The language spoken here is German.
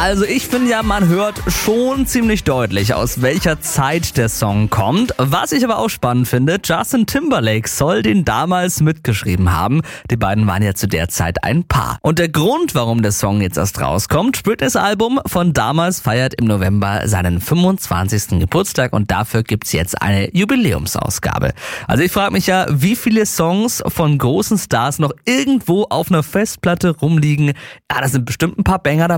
Also ich finde ja, man hört schon ziemlich deutlich, aus welcher Zeit der Song kommt. Was ich aber auch spannend finde, Justin Timberlake soll den damals mitgeschrieben haben. Die beiden waren ja zu der Zeit ein Paar. Und der Grund, warum der Song jetzt erst rauskommt, Britneys Album von damals feiert im November seinen 25. Geburtstag und dafür gibt's jetzt eine Jubiläumsausgabe. Also ich frage mich ja, wie viele Songs von großen Stars noch irgendwo auf einer Festplatte rumliegen. Ja, da sind bestimmt ein paar Banger dabei.